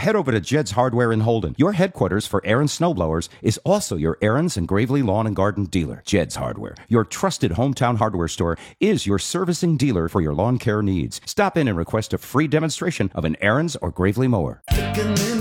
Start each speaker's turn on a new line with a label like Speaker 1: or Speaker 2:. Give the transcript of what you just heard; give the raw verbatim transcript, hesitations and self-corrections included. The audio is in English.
Speaker 1: head over to Jed's Hardware in Holden. Your headquarters for Aaron's snowblowers is also your Aaron's and Gravely Lawn and Garden dealer. Jed's Hardware, your trusted hometown hardware store, is your servicing dealer for your lawn care needs. Stop in and request a free demonstration of an Aaron's or Gravely mower.